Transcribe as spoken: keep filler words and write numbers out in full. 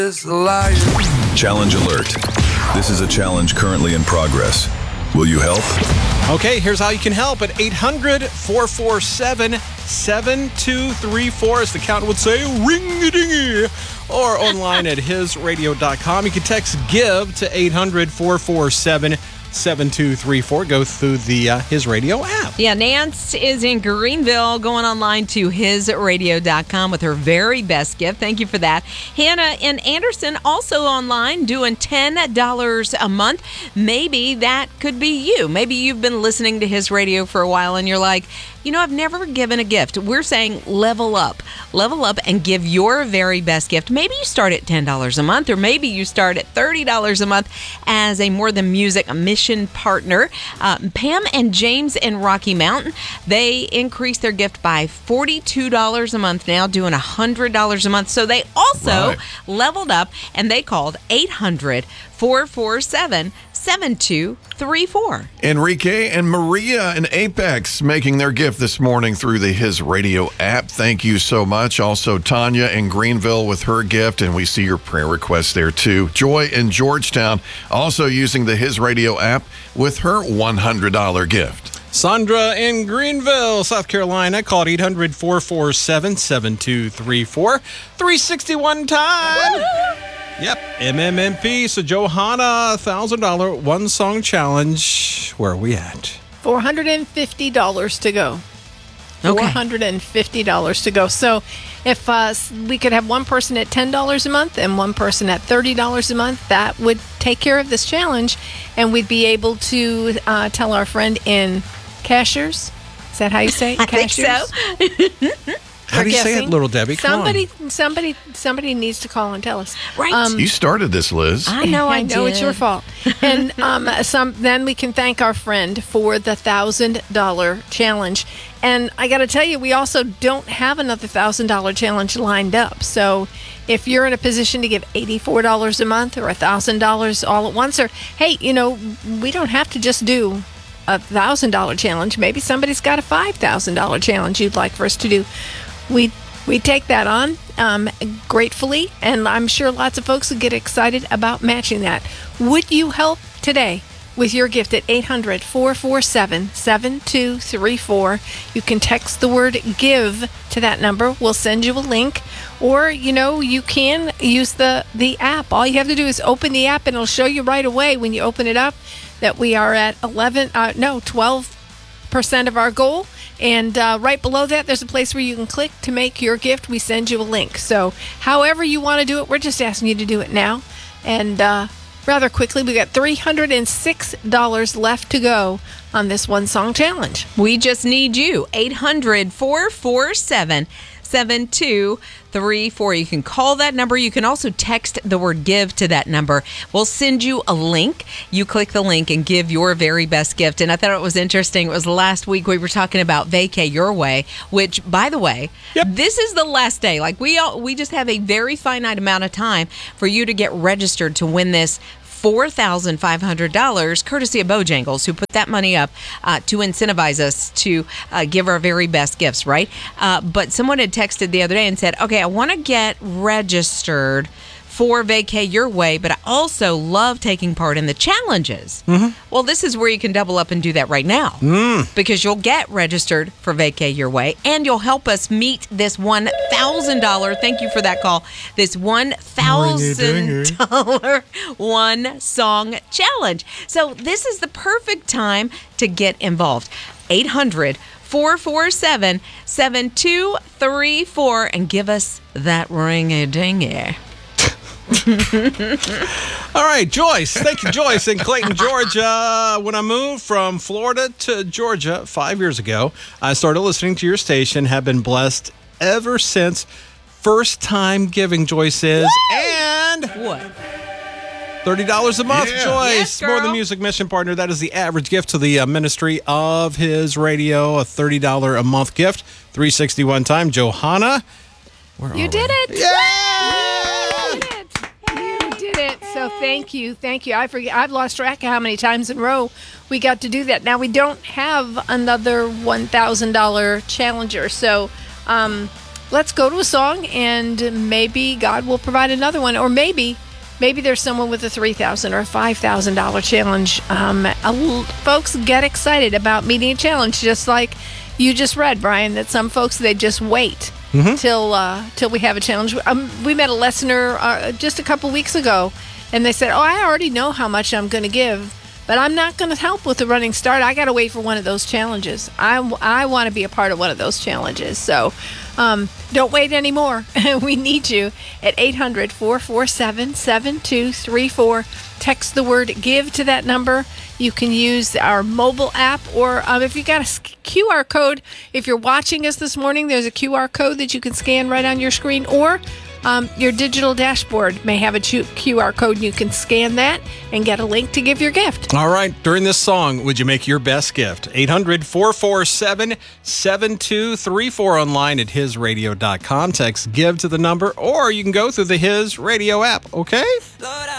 Challenge alert. This is a challenge currently in progress. Will you help? Okay, here's how you can help at eight hundred, four four seven, seven two three four, as the count would say, ring-a-dingy, or online at his radio dot com. You can text GIVE to eight hundred, four four seven, seven two three four. Go through the uh, His Radio app. Yeah, Nance is in Greenville, going online to his radio dot com with her very best gift. Thank you for that. Hannah in Anderson, also online, doing ten dollars a month. Maybe that could be you. Maybe you've been listening to His Radio for a while and you're like, you know, I've never given a gift. We're saying level up. Level up and give your very best gift. Maybe you start at ten dollars a month, or maybe you start at thirty dollars a month as a More Than Music mission partner. Uh, Pam and James in Rocky Mountain, they increased their gift by forty-two dollars a month now, doing one hundred dollars a month. So they also Right. leveled up, and they called eight hundred, four four seven, seven two three four. Enrique and Maria in Apex making their gift this morning through the His Radio app. Thank you so much. Also, Tanya in Greenville with her gift, and we see your prayer request there too. Joy in Georgetown also using the His Radio app with her one hundred dollars gift. Sandra in Greenville, South Carolina, called eight hundred, four four seven, seven two three four. three sixty-one time. Yep, M M M P. So Johanna, one thousand dollars one-song challenge. Where are we at? four hundred fifty dollars to go. Okay. four hundred fifty dollars to go. So if uh, we could have one person at ten dollars a month and one person at thirty dollars a month, that would take care of this challenge. And we'd be able to uh, tell our friend in Cashers. Is that how you say it? I think so. How do you say it, guessing. little Debbie? Come Somebody, on. somebody, somebody needs to call and tell us. Right. Um, You started this, Liz. I know I, I know did. it's your fault. And um, some then we can thank our friend for the thousand dollar challenge. And I got to tell you, we also don't have another thousand dollar challenge lined up. So if you're in a position to give eighty four dollars a month or a thousand dollars all at once, or hey, you know, we don't have to just do a thousand dollar challenge. Maybe somebody's got a five thousand dollar challenge you'd like for us to do. We we take that on um, gratefully, and I'm sure lots of folks would get excited about matching that. Would you help today with your gift at eight hundred, four four seven, seven two three four? You can text the word GIVE to that number. We'll send you a link, or you know you can use the the app. All you have to do is open the app, and it'll show you right away when you open it up that we are at eleven, uh, no, twelve percent of our goal. And uh, right below that, there's a place where you can click to make your gift. We send you a link. So however you want to do it, we're just asking you to do it now. And uh, rather quickly, we got three hundred six dollars left to go on this one song challenge. We just need you. eight hundred, four four seven, seven two three four. You can call that number. You can also text the word GIVE to that number. We'll send you a link. You click the link and give your very best gift. And I thought it was interesting. It was last week we were talking about Vacay Your Way, which, by the way, Yep. this is the last day. Like we all, we just have a very finite amount of time for you to get registered to win this four thousand five hundred dollars, courtesy of Bojangles, who put that money up uh, to incentivize us to uh, give our very best gifts, right? Uh, but someone had texted the other day and said, okay, I want to get registered for Vacay Your Way, but I also love taking part in the challenges. Mm-hmm. Well, this is where you can double up and do that right now, mm. because you'll get registered for Vacay Your Way, and you'll help us meet this one thousand dollars, thank you for that call, this one thousand dollars one song challenge. So this is the perfect time to get involved. eight hundred, four four seven, seven two three four and give us that ring-a-dingy. All right, Joyce. Thank you, Joyce, in Clayton, Georgia. When I moved from Florida to Georgia five years ago, I started listening to your station, have been blessed ever since. First time giving, Joyce is. Woo! And What? thirty dollars a month, Yeah. Joyce. Yes, More Than girl. Music mission partner. That is the average gift to the uh, ministry of His Radio. A thirty dollars a month gift. three sixty-one time. Johanna. Where You are did we? it. Yeah! You did it. You did it. So thank you. Thank you. I forget. I've lost track of how many times in a row we got to do that. Now, we don't have another one thousand dollars challenger. So um, let's go to a song, and maybe God will provide another one, or maybe. Maybe there's someone with a three thousand dollars or a five thousand dollars challenge. Um, a, folks get excited about meeting a challenge, just like you just read, Brian, that some folks, they just wait mm-hmm. till uh, till we have a challenge. Um, we met a listener uh, just a couple weeks ago, and they said, oh, I already know how much I'm going to give, but I'm not going to help with the running start. I got to wait for one of those challenges. I, I want to be a part of one of those challenges. So um, don't wait anymore. We need you at eight hundred, four four seven, seven two three four. Text the word GIVE to that number. You can use our mobile app, or um, if you got a Q R code, if you're watching us this morning, there's a Q R code that you can scan right on your screen, or Um, your digital dashboard may have a Q R code, and you can scan that and get a link to give your gift. All right. During this song, would you make your best gift? eight hundred, four four seven, seven two three four, online at his radio dot com. Text GIVE to the number, or you can go through the His Radio app, okay?